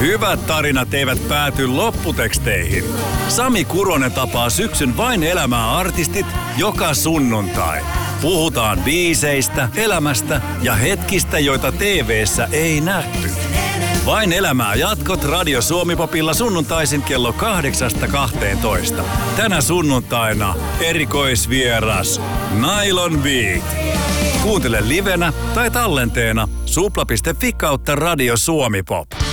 Hyvät tarinat eivät pääty lopputeksteihin. Sami Kuronen tapaa syksyn Vain elämää -artistit joka sunnuntai. Puhutaan biiseistä, elämästä ja hetkistä, joita TV:ssä ei nähty. Vain elämää -jatkot Radio Suomi-popilla sunnuntaisin kello 8-12. Tänä sunnuntaina erikoisvieras Nylon Beat. Kuuntele livenä tai tallenteena supla.fi/Radio Suomi Pop.